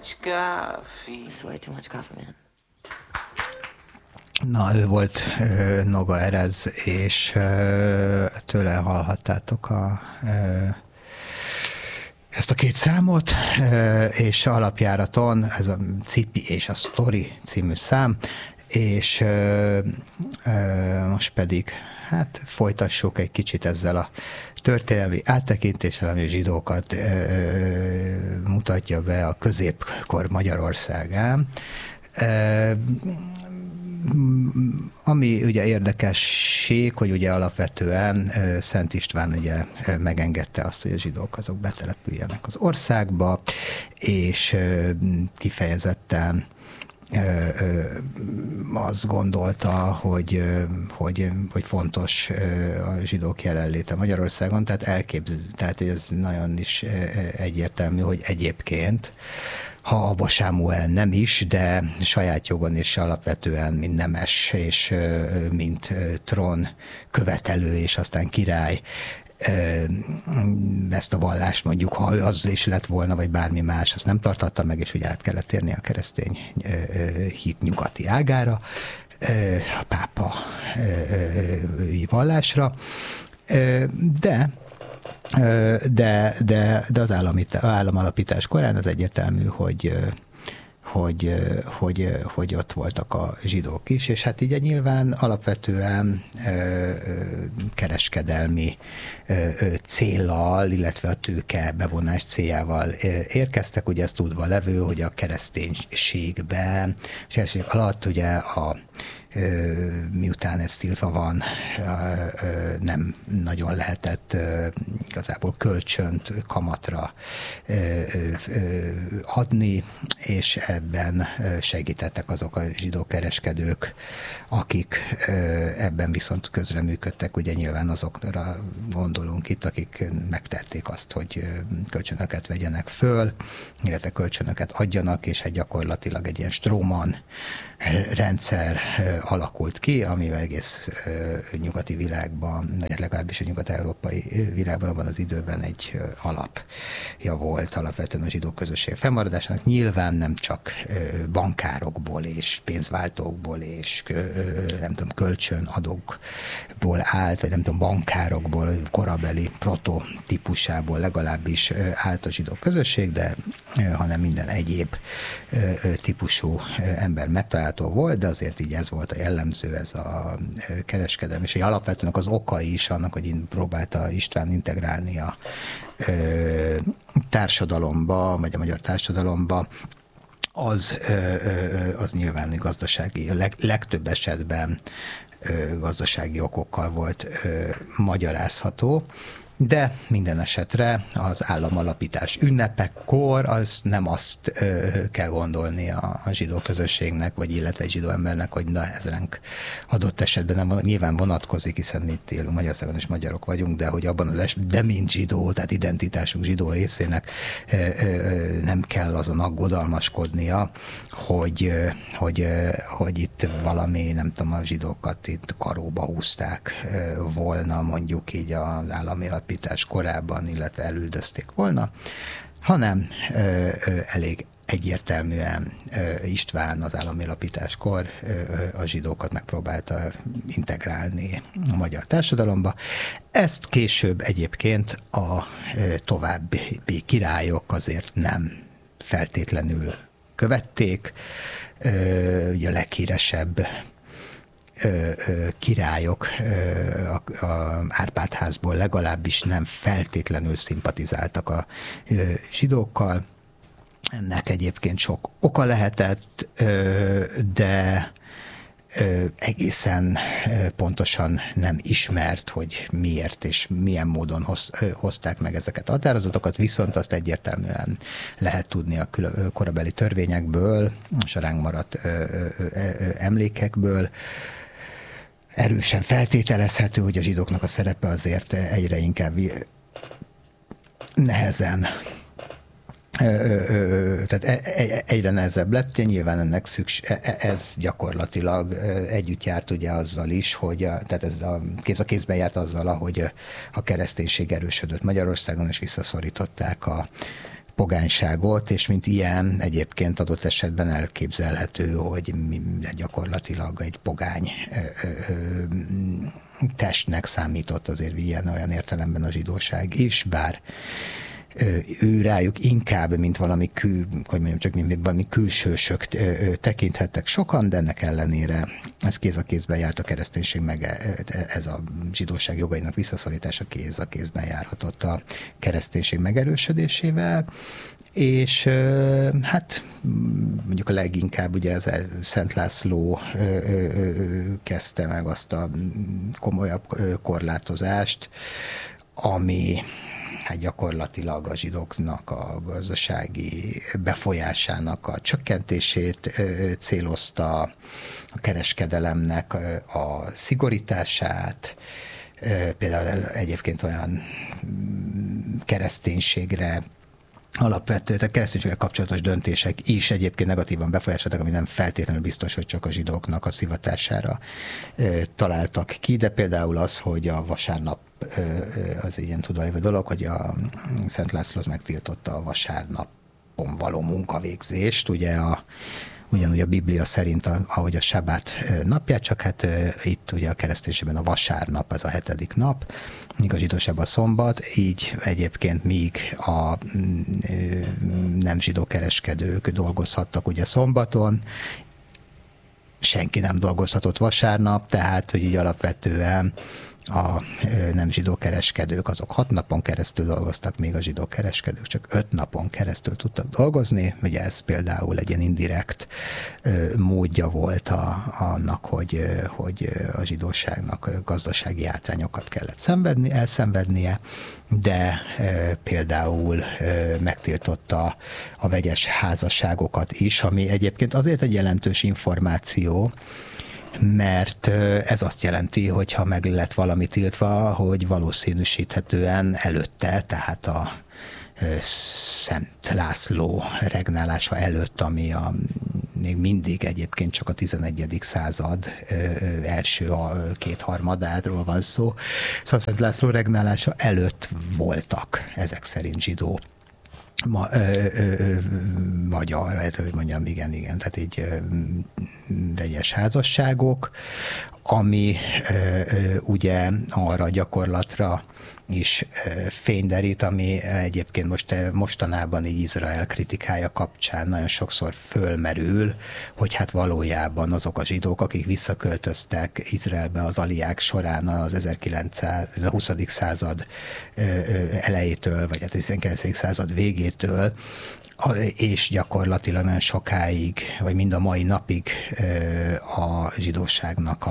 much coffee. It's way too much coffee, man. Na, ő volt Noga Erez, és tőle hallhattátok ezt a két számot, és alapjáraton ez a Cipi és a Story című szám, és most pedig hát folytassuk egy kicsit ezzel a történelmi áttekintéssel, ami a zsidókat mutatja be a középkor Magyarországán. Ami ugye érdekesség, hogy ugye alapvetően Szent István ugye megengedte azt, hogy a zsidók azok betelepüljenek az országba, és kifejezetten azt gondolta, hogy fontos a zsidók jelenléte Magyarországon, tehát ez nagyon is egyértelmű, hogy egyébként ha Abba Sámuel nem is, de saját jogon és alapvetően mint nemes és mint trón követelő és aztán király ezt a vallást mondjuk, ha ő az is lett volna, vagy bármi más, azt nem tartatta meg, és ugye át kellett térni a keresztény hit nyugati ágára, a pápa vallásra, de az államalapítás korán az egyértelmű, hogy ott voltak a zsidók is, és hát így nyilván alapvetően kereskedelmi céllal, illetve a tőke bevonás céljával érkeztek, ugye ezt tudva levő, hogy a keresztény alatt ugye miután ez tiltva van, nem nagyon lehetett igazából kölcsönt kamatra adni, és ebben segítettek azok a zsidó kereskedők, akik ebben viszont közreműködtek, ugye nyilván azokra gondolunk itt, akik megtették azt, hogy kölcsönöket vegyenek föl, illetve kölcsönöket adjanak, és gyakorlatilag egy ilyen Stroman rendszer alakult ki, amivel egész nyugati világban, legalábbis a nyugat-európai világban abban az időben egy alapja volt alapvetően a zsidó közösség fennmaradásának. Nyilván nem csak bankárokból és pénzváltókból és nem tudom, kölcsönadókból állt, vagy nem tudom, bankárokból, korabeli prototípusából legalábbis állt a zsidó közösség, de hanem minden egyéb típusú ember megtalálható volt, de azért így ez volt a jellemző, ez a kereskedelem, és alapvetően az okai is annak, hogy próbálta István integrálni a társadalomba, vagy a magyar társadalomba, az nyilván gazdasági, legtöbb esetben gazdasági okokkal volt magyarázható, de minden esetre az államalapítás ünnepekkor az nem azt kell gondolni a zsidó közösségnek, vagy illetve egy zsidó embernek, hogy na ez ránk adott esetben nem nyilván vonatkozik, hiszen mi itt élünk Magyarországon és magyarok vagyunk, de hogy abban de mint zsidó, tehát identitásunk zsidó részének nem kell azon aggodalmaskodnia, hogy itt valami, nem tudom, a zsidókat itt karóba húzták volna, mondjuk így az állami alapítás korában, illetve elüldözték volna, hanem elég egyértelműen István az állami alapításkor a zsidókat megpróbálta integrálni a magyar társadalomba. Ezt később egyébként a további királyok azért nem feltétlenül követték. Ugye a leghíresebb királyok a Árpád-házból legalábbis nem feltétlenül szimpatizáltak a zsidókkal. Ennek egyébként sok oka lehetett, de egészen pontosan nem ismert, hogy miért és milyen módon hozták meg ezeket a határozatokat, viszont azt egyértelműen lehet tudni a korabeli törvényekből, és a ránk maradt emlékekből. Erősen feltételezhető, hogy a zsidóknak a szerepe azért egyre inkább nehezen, tehát egyre nehezebb lett, nyilván ennek ez gyakorlatilag együtt járt ugye azzal is, hogy tehát ez kéz a kézben járt azzal, hogy a kereszténység erősödött Magyarországon, és visszaszorították a pogányságot, és mint ilyen egyébként adott esetben elképzelhető, hogy gyakorlatilag egy pogány testnek számított azért ilyen olyan értelemben a zsidóság is, bár ő rájuk inkább, mint valami valami külsősök tekinthettek sokan, de ennek ellenére ez kéz a kézben járt a kereszténység, meg ez a zsidóság jogainak visszaszorítása kéz a kézben járhatott a kereszténység megerősödésével, és hát mondjuk a leginkább ugye ez Szent László kezdte meg azt a komolyabb korlátozást, ami hát gyakorlatilag a zsidóknak a gazdasági befolyásának a csökkentését célozta, a kereskedelemnek a szigorítását, például egyébként olyan kereszténységre alapvető, tehát kereszténységgel kapcsolatos döntések is egyébként negatívan befolyásoltak, ami nem feltétlenül biztos, hogy csak a zsidóknak a szivatására találtak ki, de például az, hogy a vasárnap az egy ilyen tudvalévő dolog, hogy a Szent László az megtiltotta a vasárnapon való munkavégzést, ugyanúgy a Biblia szerint, ahogy a sabát napját, csak hát itt ugye a kereszténységben a vasárnap, az a 7. nap, míg a zsidóságban a szombat, így egyébként míg a nem zsidó kereskedők dolgozhattak ugye szombaton, senki nem dolgozhatott vasárnap, tehát hogy így alapvetően a nem zsidó kereskedők azok 6 napon keresztül dolgoztak, még a zsidó kereskedők csak 5 napon keresztül tudtak dolgozni. Ugye ez például egy ilyen indirekt módja volt annak, hogy a zsidóságnak gazdasági hátrányokat kellett elszenvednie, de például megtiltotta a vegyes házasságokat is, ami egyébként azért egy jelentős információ, mert ez azt jelenti, hogy ha meg lett valami tiltva, hogy valószínűsíthetően előtte, tehát a Szent László regnálása előtt, ami még mindig egyébként csak a 11. század első kétharmadáról van szó, szóval Szent László regnálása előtt voltak ezek szerint zsidó magyar, hogy mondjam, igen, tehát így vegyes házasságok, ami ugye arra gyakorlatra is fényderít, ami egyébként mostanában így Izrael kritikája kapcsán nagyon sokszor fölmerül, hogy hát valójában azok a zsidók, akik visszaköltöztek Izraelbe az aliák során az 20. század elejétől, vagy a 19. század végétől, és gyakorlatilag nagyon sokáig, vagy mind a mai napig a zsidóságnak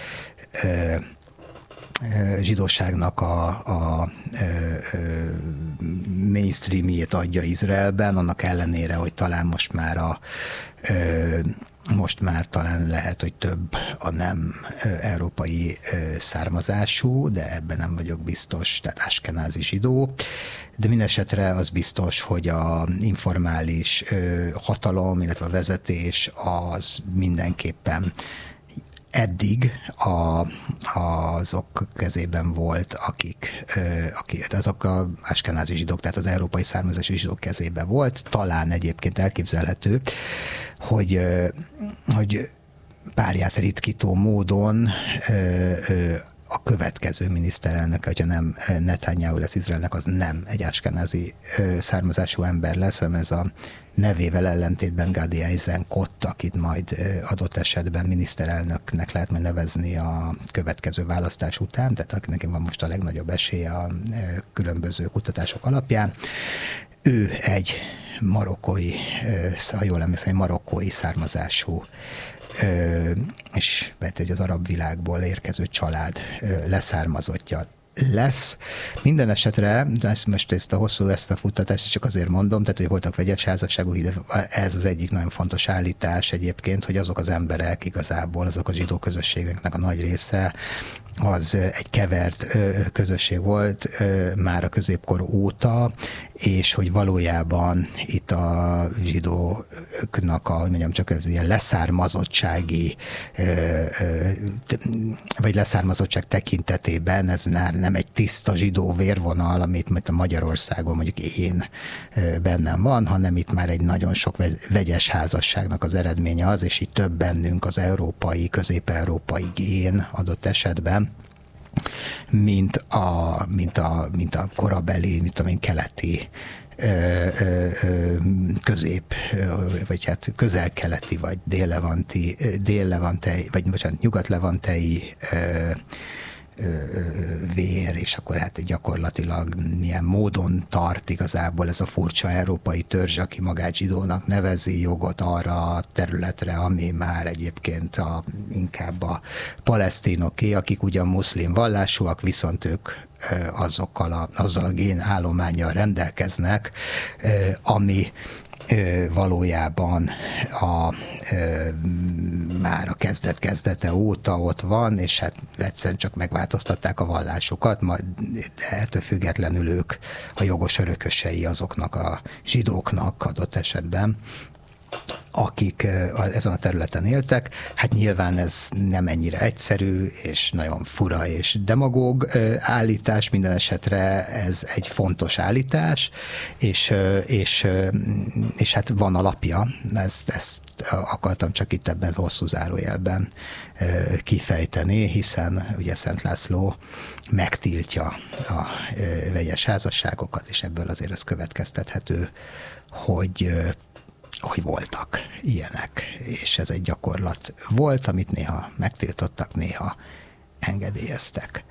a mainstreamjét adja Izraelben, annak ellenére, hogy talán most már talán lehet, hogy több a nem európai származású, de ebben nem vagyok biztos, tehát askenázi zsidó, de mindesetre az biztos, hogy a informális hatalom, illetve a vezetés az mindenképpen eddig azok kezében volt, akik azok az askenázi zsidók, tehát az európai származású zsidók kezében volt. Talán egyébként elképzelhető, hogy párját ritkító módon a következő miniszterelnök, hogyha nem Netanyahu lesz Izraelnek, az nem egy askenázi származású ember lesz, hanem ez a nevével ellentétben Gadi Eisenkot, akit majd adott esetben miniszterelnöknek lehet majd nevezni a következő választás után, tehát akinek van most a legnagyobb esélye a különböző kutatások alapján. Ő egy marokkói, ha jól emlékszem, egy marokkói származású és mert hogy az arab világból érkező család leszármazottja lesz. Minden esetre, ezt a hosszú eszmefuttatást csak azért mondom, tehát hogy voltak vegyes házasságok, ez az egyik nagyon fontos állítás egyébként, hogy azok az emberek igazából, azok a zsidó közösségeknek a nagy része, az egy kevert közösség volt már a középkor óta, és hogy valójában itt a zsidóknak hogy mondjam, csak ez ilyen leszármazottsági, vagy leszármazottság tekintetében ez nem egy tiszta zsidó vérvonal, amit a Magyarországon mondjuk én bennem van, hanem itt már egy nagyon sok vegyes házasságnak az eredménye az, és így több bennünk az európai, közép-európai gén adott esetben, mint a korabeli, mint a keleti, közép, vagy hát közel-keleti, vagy dél-levantei, vagy bocsánat, nyugat-levantei vér, és akkor hát gyakorlatilag milyen módon tart igazából ez a furcsa európai törzs, aki magát zsidónak nevezi, jogot arra a területre, ami már egyébként inkább a palesztinoké, akik ugyan muszlim vallásúak, viszont ők azzal a gén állománnyal rendelkeznek, ami valójában már a kezdete óta ott van, és hát egyszerűen csak megváltoztatták a vallásukat, majd ettől függetlenül ők a jogos örökösei azoknak a zsidóknak adott esetben, akik ezen a területen éltek. Hát nyilván ez nem ennyire egyszerű, és nagyon fura és demagóg állítás, minden esetre ez egy fontos állítás, és hát van alapja, ezt akartam csak itt ebben hosszú zárójelben kifejteni, hiszen ugye Szent László megtiltja a vegyes házasságokat, és ebből azért ez következtethető, hogy voltak ilyenek, és ez egy gyakorlat volt, amit néha megtiltottak, néha engedélyeztek.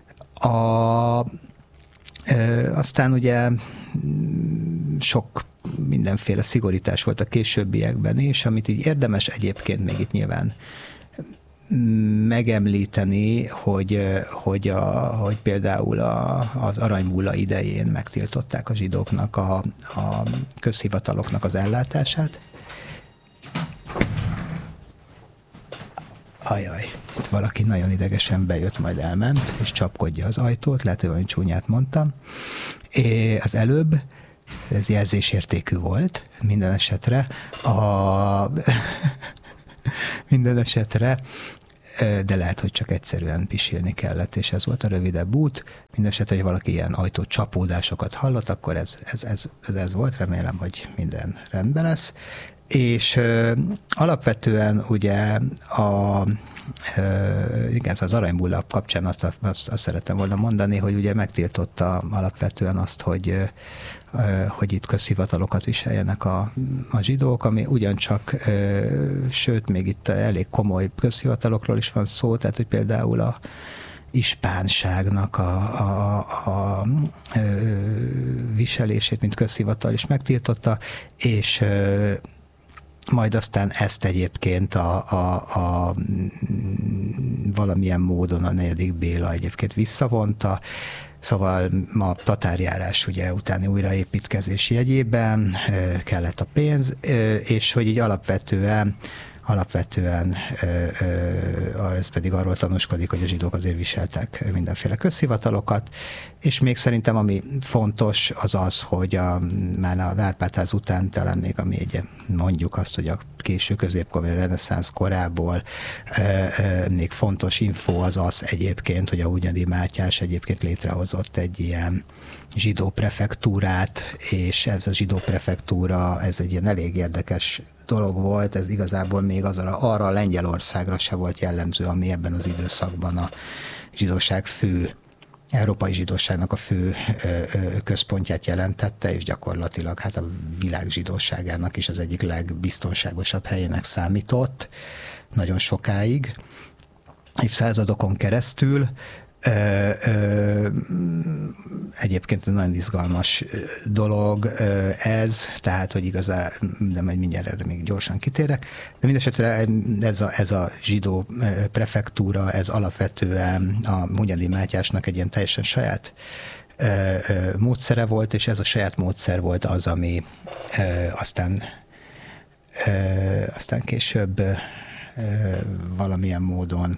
Aztán ugye sok mindenféle szigorítás volt a későbbiekben is, amit így érdemes egyébként még itt nyilván megemlíteni, hogy például az aranybulla idején megtiltották a zsidóknak a közhivataloknak az ellátását. Ajaj, itt valaki nagyon idegesen bejött, majd elment, és csapkodja az ajtót, lehet, hogy valami csúnyát mondtam. Az előbb ez jelzésértékű volt, minden esetre. Minden esetre, de lehet, hogy csak egyszerűen pisilni kellett, és ez volt a rövidebb út. Mindenesetre, hogy valaki ilyen ajtócsapódásokat hallott, akkor ez volt, remélem, hogy minden rendben lesz. És alapvetően ugye igen, az aranybulla kapcsán azt szerettem volna mondani, hogy ugye megtiltotta alapvetően azt, hogy itt közhivatalokat viseljenek a zsidók, ami ugyancsak, sőt, még itt elég komoly közhivatalokról is van szó, tehát, hogy például a ispánságnak a viselését, mint közhivatal is megtiltotta, és majd aztán ezt egyébként valamilyen módon a 4. Béla egyébként visszavonta, szóval a tatárjárás ugye utáni újraépítkezés jegyében kellett a pénz, és hogy így alapvetően ez pedig arról tanúskodik, hogy a zsidók azért viseltek mindenféle közhivatalokat, és még szerintem ami fontos az az, hogy már a Árpád-ház után talán még mondjuk azt, hogy a késő középkor, a reneszánsz korából még fontos info az egyébként, hogy a Hunyadi Mátyás egyébként létrehozott egy ilyen zsidó prefektúrát, és ez a zsidó prefektúra, ez egy ilyen elég érdekes dolog volt, ez igazából még arra a Lengyelországra se volt jellemző, ami ebben az időszakban a zsidóság európai zsidóságnak a fő központját jelentette, és gyakorlatilag hát a világ zsidóságának is az egyik legbiztonságosabb helyének számított nagyon sokáig, évszázadokon keresztül. Egyébként nagyon izgalmas dolog ez, tehát, hogy igazán, de majd mindjárt erre még gyorsan kitérek, de mindesetre ez a zsidó prefektúra, ez alapvetően a Hunyadi Mátyásnak egy ilyen teljesen saját módszere volt, és ez a saját módszer volt az, ami aztán később valamilyen módon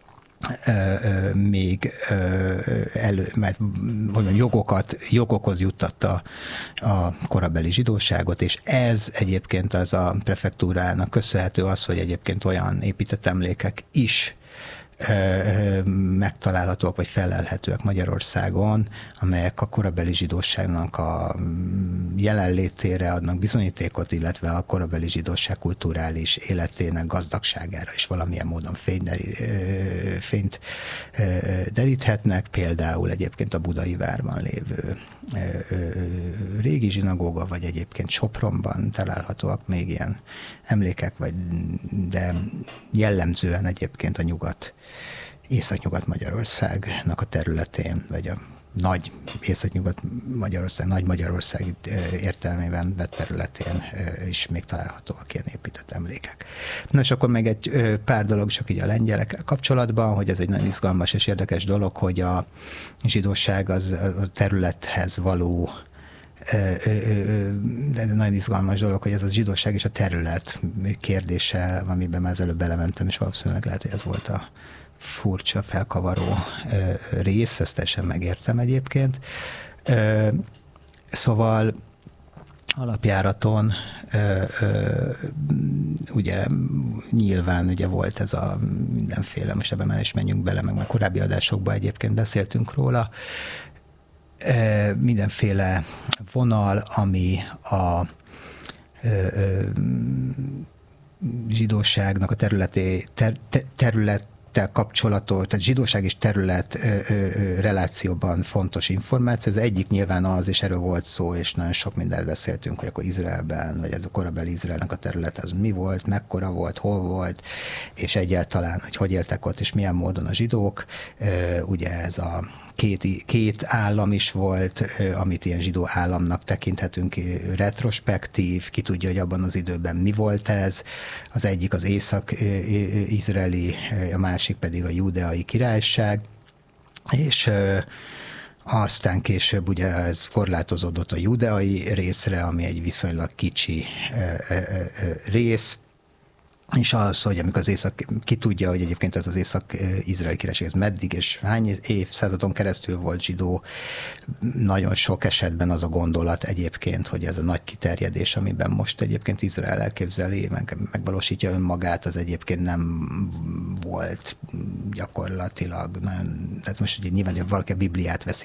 még mert jogokhoz juttatta a korabeli zsidóságot, és ez egyébként az a prefektúrának köszönhető az, hogy egyébként olyan épített emlékek is megtalálhatóak, vagy felelhetőek Magyarországon, amelyek a korabeli zsidóságnak a jelenlétére adnak bizonyítékot, illetve a korabeli zsidóság kulturális életének gazdagságára is valamilyen módon fényt deríthetnek. Például egyébként a Budai várban lévő régi zsinagóga, vagy egyébként Sopronban találhatóak még ilyen emlékek, de jellemzően egyébként a Észak-Nyugat Magyarországnak a területén, vagy a nagy Észak-Nyugat Magyarország, Nagy Magyarország értelmében vett területén is még találhatóak ilyen épített emlékek. Na és akkor meg egy pár dolog csak így a lengyelekkel kapcsolatban, hogy ez egy nagyon izgalmas és érdekes dolog, hogy a zsidóság az a területhez való de nagyon izgalmas dolog, hogy ez a zsidóság és a terület kérdése, amiben már az előbb belementem, és valószínűleg lehet, hogy ez volt a furcsa, felkavaró rész, ezt teljesen megértem egyébként. Szóval alapjáraton ugye nyilván ugye volt ez a mindenféle, most ebben már is menjünk bele, meg korábbi adásokban egyébként beszéltünk róla, mindenféle vonal, ami a zsidóságnak a területtel kapcsolatos, tehát zsidóság és terület relációban fontos információ. Az egyik nyilván az, és erről volt szó, és nagyon sok mindent beszéltünk, hogy akkor Izraelben, vagy ez a korabeli Izraelnek a terület az mi volt, mekkora volt, hol volt, és egyáltalán, hogy éltek ott, és milyen módon a zsidók. Ugye ez a két állam is volt, amit ilyen zsidó államnak tekinthetünk retrospektív, ki tudja, hogy abban az időben mi volt ez. Az egyik az észak-izraeli, a másik pedig a júdeai királyság, és aztán később ugye ez korlátozódott a júdeai részre, ami egy viszonylag kicsi rész, és az, hogy amikor az ki tudja, hogy egyébként ez az észak-izraeli királyság, ez meddig és hány évszázadon keresztül volt zsidó, nagyon sok esetben az a gondolat egyébként, hogy ez a nagy kiterjedés, amiben most egyébként Izrael elképzeli, megvalósítja önmagát, az egyébként nem volt gyakorlatilag nagyon, tehát most ugye nyilván, hogy valaki a Bibliát veszi